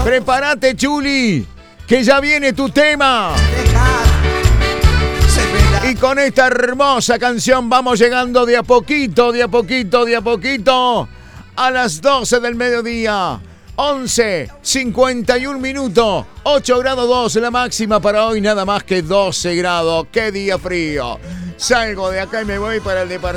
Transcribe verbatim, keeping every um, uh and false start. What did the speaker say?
Prepárate, Chuli, que ya viene tu tema. Y con esta hermosa canción vamos llegando de a poquito, de a poquito, de a poquito a las doce del mediodía. once, cincuenta y un minutos, ocho grados dos la máxima para hoy, nada más que doce grados. ¡Qué día frío! Salgo de acá y me voy para el departamento.